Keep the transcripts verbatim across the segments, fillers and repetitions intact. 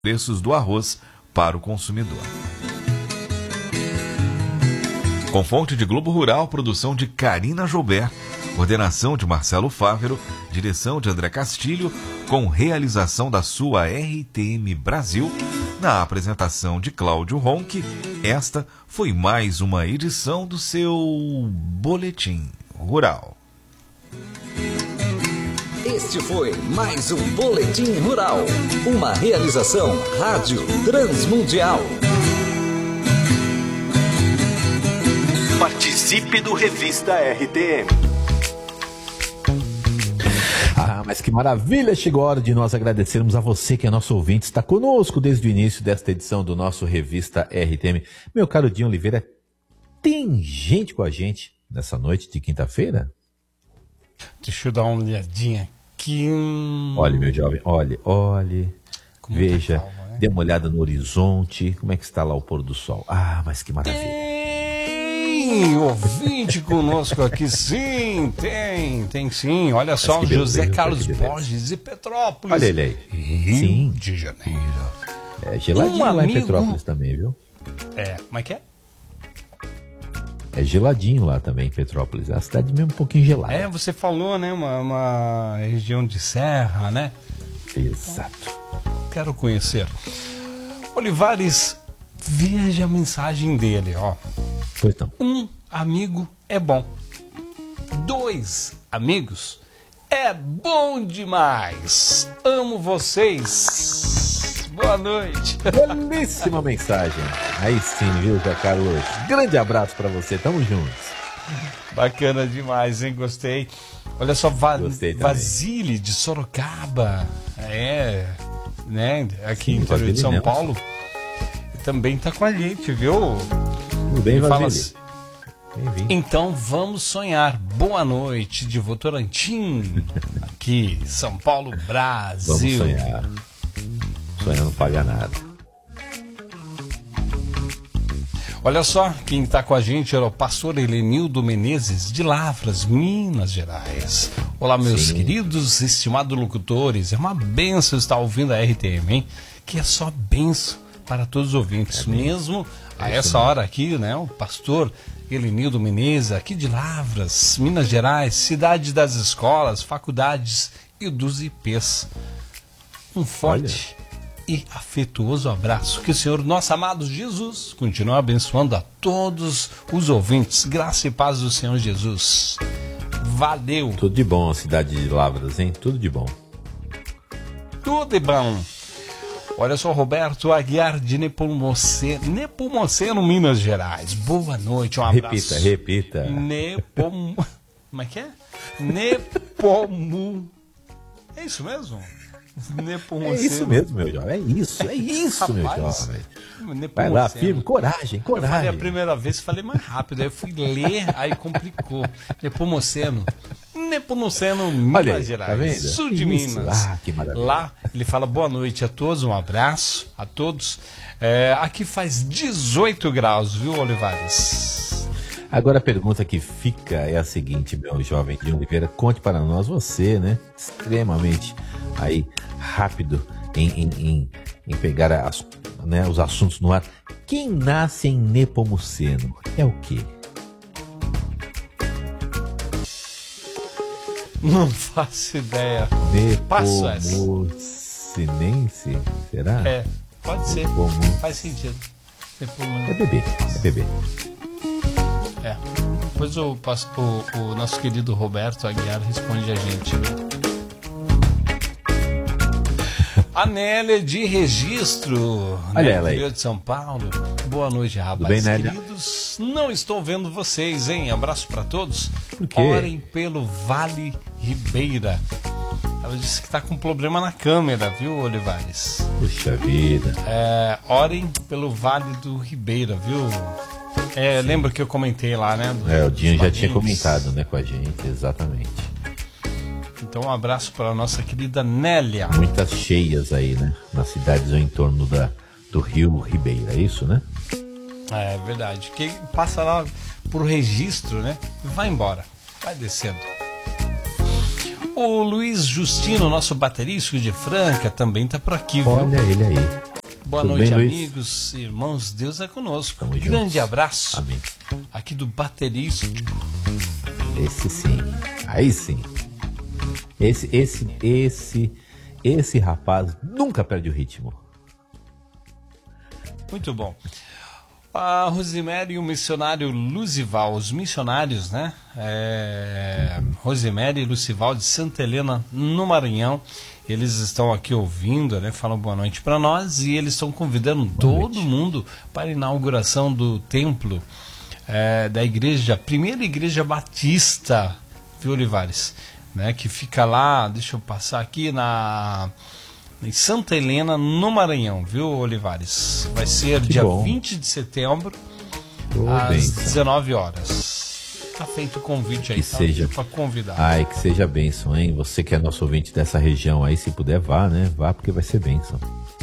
preços do arroz para o consumidor. Com fonte de Globo Rural, produção de Karina Joubert, coordenação de Marcelo Fávero, direção de André Castilho, com realização da sua R T M Brasil, na apresentação de Cláudio Ronque, esta foi mais uma edição do seu Boletim Rural. Este foi mais um Boletim Rural, uma realização Rádio Transmundial. Participe do Revista R T M. Ah, mas que maravilha! Chegou a hora de nós agradecermos a você que é nosso ouvinte, está conosco desde o início desta edição do nosso Revista R T M. Meu caro Dinho Oliveira, tem gente com a gente nessa noite de quinta-feira? Deixa eu dar uma olhadinha aqui. Olhe, meu jovem, olhe, olhe, como veja, tá calma, né? Dê uma olhada no horizonte, como é que está lá o pôr do sol. Ah, mas que maravilha. Tem ouvinte conosco aqui, sim, tem, tem sim. Olha só, o José beleza, Carlos Borges de Petrópolis. Olha ele aí. Rio sim. de Janeiro. É geladinho um lá amigo... em Petrópolis também, viu? É, como é que é? É geladinho lá também em Petrópolis. É a cidade mesmo um pouquinho gelada. É, você falou, né? Uma, uma região de serra, né? Exato. Quero conhecer. Olivares, veja a mensagem dele, ó. Pois não. Um amigo é bom. Dois amigos é bom demais. Amo vocês. Boa noite. Belíssima mensagem. Aí sim, viu, Zé Carlos? Grande abraço pra você, tamo juntos. Bacana demais, hein? Gostei. Olha só, Va Vasile de Sorocaba. É, né? Aqui no interior de São mesmo. Paulo. Também tá com a gente, viu? Tudo bem, Vasile? Assim, então vamos sonhar. Boa noite de Votorantim. Aqui, São Paulo, Brasil. Vamos sonhar. Sonhar não paga nada. Olha só, quem está com a gente é o pastor Helenildo Menezes, de Lavras, Minas Gerais. Olá, meus Sim. queridos, estimados locutores. É uma benção estar ouvindo a R T M, hein? Que é só benção para todos os ouvintes. É mesmo é a essa mesmo. hora aqui, né? O pastor Helenildo Menezes, aqui de Lavras, Minas Gerais, cidade das escolas, faculdades e dos I Ps. Um forte... Olha. E afetuoso abraço. Que o Senhor, nosso amado Jesus, continue abençoando a todos os ouvintes. Graça e paz do Senhor Jesus. Valeu. Tudo de bom, a cidade de Lavras, hein? Tudo de bom. Tudo de bom. Olha só, Roberto Aguiar de Nepomuceno, Nepomuceno, Minas Gerais. Boa noite, um abraço. Repita, repita. Nepom... Como é que é? Nepomu... É isso mesmo? É isso mesmo, meu jovem. É isso, é isso, Rapaz, meu jovem. Vai lá, firme, coragem, coragem. Eu falei a primeira vez, falei mais rápido. Aí eu fui ler, aí complicou. Nepomuceno. Nepomuceno, Minas Gerais. Tá vendo? Sul de isso. Minas. Ah, que maravilha. Lá, ele fala boa noite a todos, um abraço a todos. É, aqui faz dezoito graus, viu, Olivares? Agora a pergunta que fica é a seguinte, meu jovem de Oliveira, conte para nós, você, né, extremamente aí rápido em, em, em, em pegar as, né, os assuntos no ar. Quem nasce em Nepomuceno é o quê? Não faço ideia. Nepomucenense, será? É, pode ser, Nepomu... faz sentido. Nepomu... É bebê, é bebê. É, depois o, o, o nosso querido Roberto Aguiar responde a gente. A Nélia de Registro, Olha ela aí. de São Paulo. Boa noite, rapazes. Bem, Nélia? Queridos, não estou vendo vocês, hein? Abraço para todos. Por quê? Orem pelo Vale Ribeira. Ela disse que está com problema na câmera, viu, Olivares? Puxa vida. É, orem pelo Vale do Ribeira, viu? É, lembra que eu comentei lá, né? Do, é, o Dinho já tinha comentado, né, com a gente, exatamente. Então, um abraço para a nossa querida Nélia. Muitas cheias aí, né? Nas cidades ao entorno da, do rio Ribeira, é isso, né? É verdade. Quem passa lá por registro, né? Vai embora, vai descendo. O Luiz Justino, nosso baterista de Franca, também tá por aqui, viu? Olha ele aí. Boa Tudo noite, bem, amigos, irmãos. Deus é conosco. Tamo Grande juntos. abraço. Amém. Aqui do baterista. Esse sim. Aí sim. Esse, esse, esse, esse rapaz nunca perde o ritmo. Muito bom. A Rosemary e o missionário Lucival, os missionários, né? É, Rosemary e Lucival de Santa Helena, no Maranhão. Eles estão aqui ouvindo, né? Falam boa noite para nós e eles estão convidando Boa todo noite. mundo para a inauguração do templo é, da igreja, primeira igreja batista, viu, Olivares? Né? Que fica lá, deixa eu passar aqui na... em Santa Helena, no Maranhão, viu, Olivares? Vai ser Que dia bom. vinte de setembro, Ô, às bênção. dezenove horas. Tá feito o convite aí, Que tá? seja. Para convidar. Ai, que seja bênção, hein? Você que é nosso ouvinte dessa região aí, se puder, vá, né? Vá, porque vai ser bênção.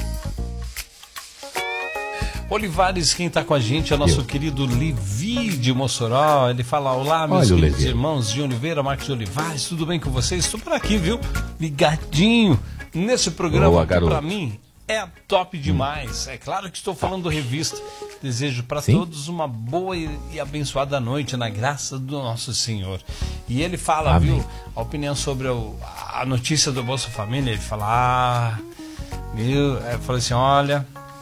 Olivares, quem está com a gente é o nosso Eu. querido Levi de Mossoró. Ele fala: olá, meus Olha o queridos Levi. irmãos de Oliveira, Marcos de Olivares, tudo bem com vocês? Estou por aqui, viu? Ligadinho nesse programa Boa, que garoto. para mim é top demais. É claro que estou falando do Revista. Desejo para Sim. todos uma boa e e abençoada noite na graça do nosso Senhor. E ele fala, Amém. viu, a opinião sobre o- a notícia do Bolsa Família. Ele fala, ah, meu, é, falou assim, olha,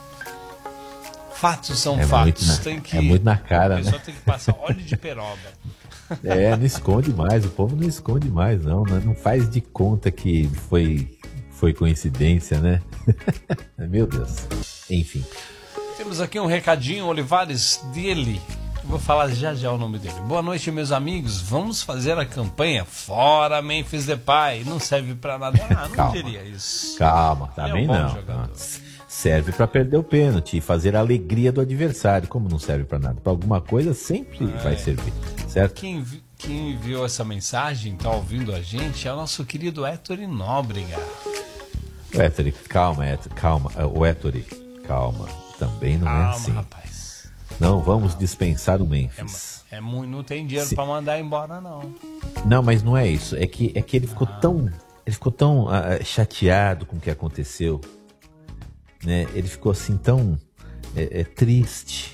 fatos são É fatos. muito na- tem que, é muito na cara, a pessoa né? tem que passar óleo de peroba. É, não esconde mais, o povo não esconde mais, não, né? Não faz de conta que foi, foi coincidência, né? Meu Deus. Enfim. Temos aqui um recadinho, Olivares, dele. Eu vou falar já já o nome dele. Boa noite, meus amigos. Vamos fazer a campanha Fora Memphis Depay. Não serve pra nada. Ah, não Calma. diria isso. Calma, Ele é um também bom não. jogador. Serve pra perder o pênalti e fazer a alegria do adversário. Como não serve pra nada? Pra alguma coisa sempre É. vai servir, certo? Quem, vi- quem enviou essa mensagem, tá ouvindo a gente, é o nosso querido Héctor Nóbrega. O Ettore, calma, Ettore, calma. O Ettore, calma. Também não é Calma, assim. rapaz. Não vamos dispensar o É, Memphis. é muito, não tem dinheiro Se- pra mandar embora, não. Não, mas não é isso. É que, é que ele ficou tão, ele ficou tão ah, chateado com o que aconteceu, né? Ele ficou assim tão é, é, triste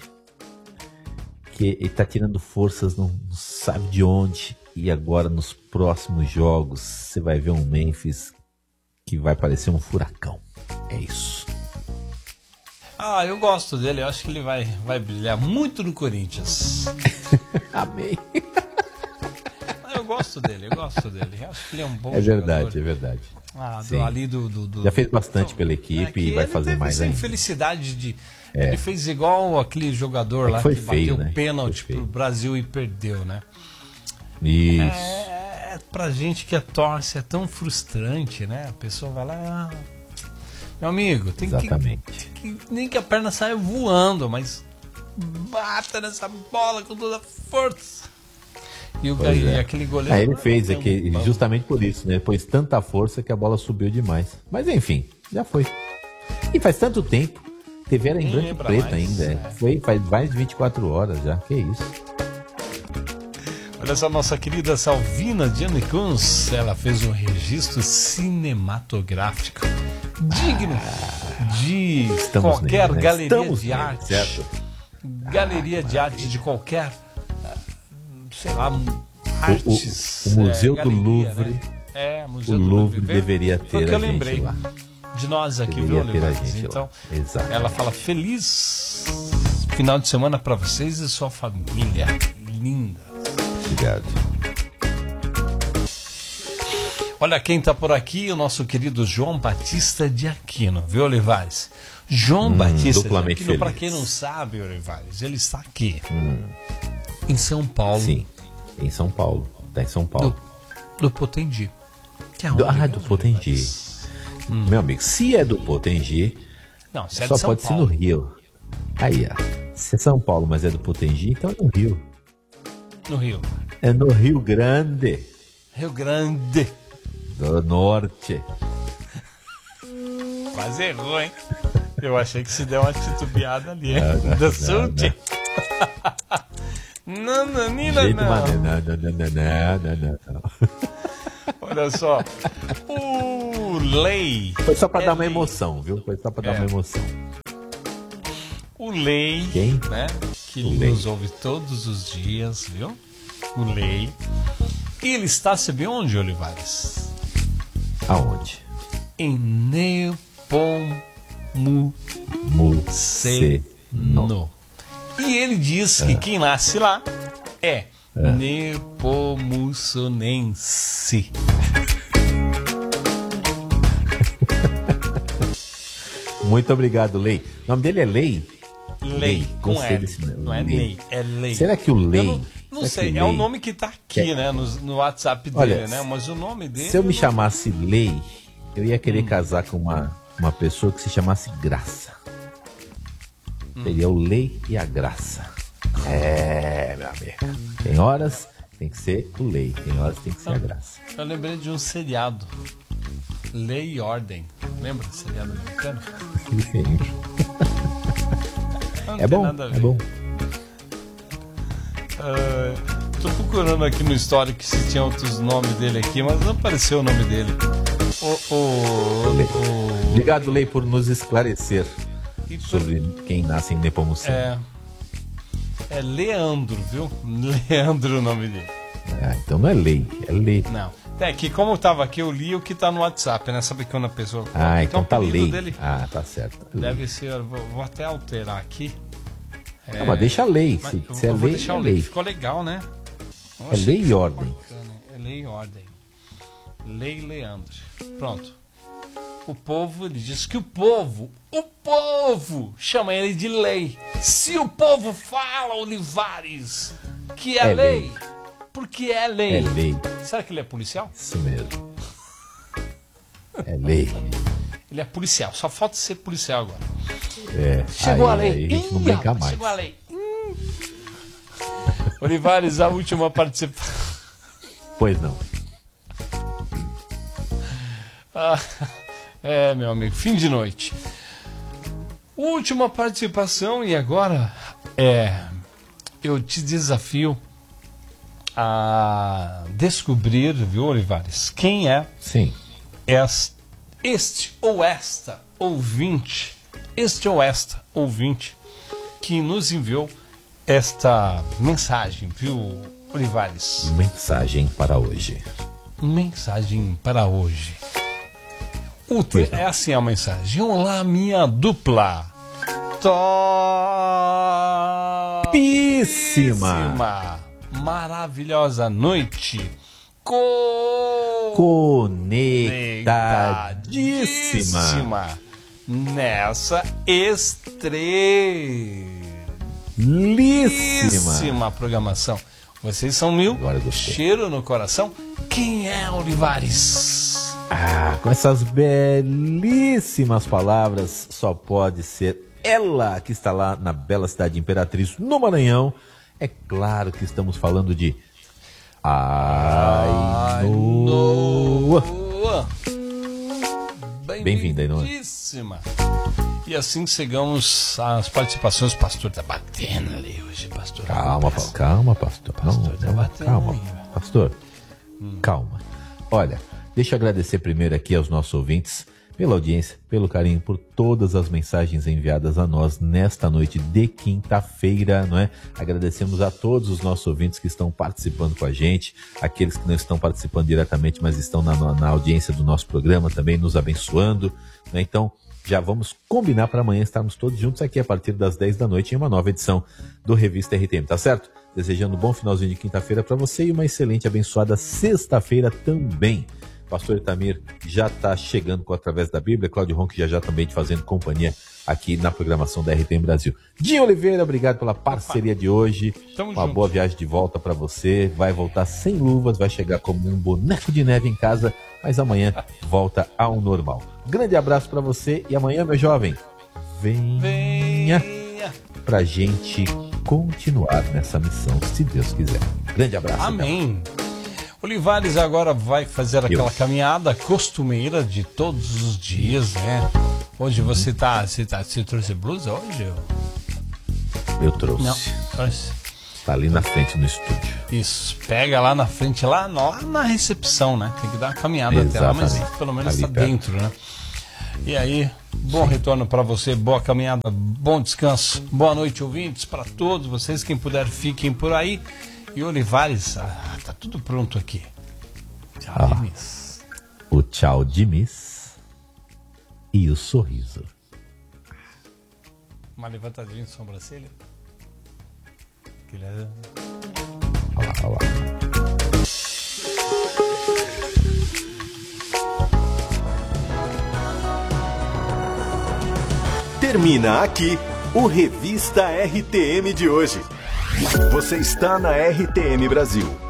que ele tá tirando forças, não, não sabe de onde. E agora nos próximos jogos você vai ver um Memphis que vai parecer um furacão. É isso. Ah, eu gosto dele. Eu acho que ele vai, vai brilhar muito no Corinthians. Amém. Ah, eu gosto dele, eu gosto dele. Eu acho que ele é um bom É verdade, jogador. é verdade. Ah, do, Sim. ali do, do, do- Já fez bastante Então, pela equipe é que e vai ele fazer teve mais essa ainda. infelicidade de. Ele fez igual aquele jogador É que lá foi que feio, bateu né? pênalti Foi feio. pro Brasil e perdeu, né? Isso. É, pra gente que é torce, é tão frustrante, né? A pessoa vai lá. ah, Meu amigo, tem Exatamente. que, que. Nem que a perna saia voando, mas bata nessa bola com toda a força. E, o, Pois e é. aquele goleiro. Ah, ele fez tem um aqui, pão. justamente por isso, né? Ele pôs tanta força que a bola subiu demais. Mas enfim, já foi. E faz tanto tempo. T V era em Nem branco e lembra preto mais, ainda. é. é. Foi faz mais de vinte e quatro horas já. Que isso. Olha só, nossa querida Salvina Diane Kunz, ela fez um registro cinematográfico digno de Estamos qualquer nele, né? galeria Estamos de nele, arte. certo? Galeria de arte de qualquer, ah, sei lá, o- artes. o Museu é, do galeria, Louvre- né? É, O Museu do Louvre Vê? deveria Foi ter o que eu a gente lembrei lá. de nós aqui, Deveria viu, ter a Olivares? gente Então, lá. Exato. ela fala feliz final de semana para vocês e sua família. Linda. Obrigado. Olha quem tá por aqui, o nosso querido João Batista de Aquino, viu, Olivares? João Hum, Batista de duplamente Aquino, para feliz. quem não sabe, Olivares, ele está aqui, em São Paulo, Sim, em São Paulo. Tá em São Paulo. do, do Potengi. Que é Do, onde, ah, viu, do Potengi. Olivares? Meu amigo, se é do Potengi, Não, você é só de São pode Paulo. ser no Rio. Aí, ó. Se é São Paulo, mas é do Potengi, então é no Rio. No Rio. É no Rio Grande Rio Grande. do Norte. Quase errou, hein? Eu achei que se deu uma titubeada ali, hein? Não, não, Do não, Sul. Não, não, não, Jeito não. maneiro. Não, não, não, não, não, não, não. Olha só. O Lei. Foi só pra É dar uma lei. emoção, viu? Foi só pra dar É. uma emoção. O Lei, Quem? né? Que O nos Lei. ouve todos os dias, viu? O Lei. E ele está, sabe onde, Olivares? Aonde? Em Nepomuceno. Muceno. E ele diz que quem nasce lá é, é. nepomucenense. Muito obrigado, Lei. O nome dele é Lei? Lei, com gostei L. desse nome. Não é Lei, é Lei. Será que o Lei... Eu não, não sei, que é Lei... o nome que tá aqui, é... né, no, no WhatsApp dele, Olha, né? Mas o nome dele... Se eu me não... chamasse Lei, eu ia querer hum. casar com uma, uma pessoa que se chamasse Graça. Hum. Seria o Lei e a Graça. É, meu amigo. Tem horas tem que ser o Lei, tem horas tem que ser a Graça. Eu lembrei de um seriado, Lei e Ordem. Lembra do seriado americano? É bom, é bom. Uh, tô procurando aqui no histórico se tinha outros nomes dele aqui, mas não apareceu o nome dele. O, o, o... Obrigado, Lei, por nos esclarecer e sobre por... quem nasce em Nepomuceno. É, é Leandro, viu? Leandro o nome dele. Ah, então não é Lei, é Lei. Não. É que como eu tava aqui, eu li o que tá no WhatsApp, né? Sabe quando a pessoa... Ah, então, então tá Lei. Dele ah, tá certo. Deve ser... Vou, vou até alterar aqui. Não, é... mas deixa a Lei. Se, eu, se é eu lei, deixar é o lei. lei. Ficou legal, né? Eu é Lei e Ordem. Bacana. É Lei e Ordem. Lei Leandro. Pronto. O povo, ele diz que o povo, o povo chama ele de Lei. Se o povo fala, Olivares, que é, é lei, lei, porque é lei. É lei. Será que ele é policial? Isso mesmo. É lei. Ele é policial, só falta ser policial agora. É. Chegou aí, a lei. Aí a gente não brinca mais. Chegou a lei. Hum. Olivares, a última participação. Pois não. Ah, é, meu amigo, fim de noite. Última participação e agora é, eu te desafio a descobrir, viu, Olivares, quem é Sim. este, este ou esta ouvinte, este ou esta ouvinte que nos enviou esta mensagem, viu, Olivares? Mensagem para hoje. Mensagem para hoje. O te... É assim a mensagem. Olá, minha dupla. Topíssima. Maravilhosa noite. Co... Conectadíssima. Nessa estrelíssima programação. Vocês são mil. Cheiro no coração. Quem é Olivares? Ah, com essas belíssimas palavras, só pode ser ela que está lá na bela cidade de Imperatriz, no Maranhão. É claro que estamos falando de Ainoa. Bem-vinda, Ainoa. E assim chegamos às participações. O pastor tá batendo ali hoje, pastor. Calma, pa- calma, pastor. pastor Não, tá não, batendo calma, aí, pastor. Hum. Calma. Olha, deixa eu agradecer primeiro aqui aos nossos ouvintes pela audiência, pelo carinho, por todas as mensagens enviadas a nós nesta noite de quinta-feira, não é? Agradecemos a todos os nossos ouvintes que estão participando com a gente, aqueles que não estão participando diretamente, mas estão na, na audiência do nosso programa também, nos abençoando, né? Então, já vamos combinar para amanhã estarmos todos juntos aqui a partir das dez da noite em uma nova edição do Revista R T M, tá certo? Desejando um bom finalzinho de quinta-feira para você e uma excelente, abençoada sexta-feira também. Pastor Itamir já está chegando com Através da Bíblia, Cláudio Ronque já já também te fazendo companhia aqui na programação da R T M Brasil. Dinho Oliveira, obrigado pela parceria de hoje. Tamo uma junto. boa viagem de volta para você. Vai voltar sem luvas, vai chegar como um boneco de neve em casa, mas amanhã volta ao normal. Grande abraço para você e amanhã, meu jovem, venha, venha. pra gente continuar nessa missão, se Deus quiser. Grande abraço. Amém. Então. Olivares agora vai fazer aquela Eu. caminhada costumeira de todos os dias, né? Hoje você tá, você tá, você trouxe blusa hoje? Eu trouxe. Não, trouxe. Tá ali na frente no estúdio. Isso, pega lá na frente, lá, lá na recepção, né? Tem que dar uma caminhada Exatamente. até lá, mas pelo menos Ali tá perto. dentro, né? E aí, Bom retorno para você, boa caminhada, bom descanso. Boa noite, ouvintes, para todos vocês. Quem puder, fiquem por aí. E Olivares, ah, tá tudo pronto aqui. Tchau, ah, de Miss. O tchau de Miss e o sorriso. Uma levantadinha de sobrancelha. É... Olha lá, olha lá. Termina aqui o Revista R T M de hoje. Você está na R T M Brasil,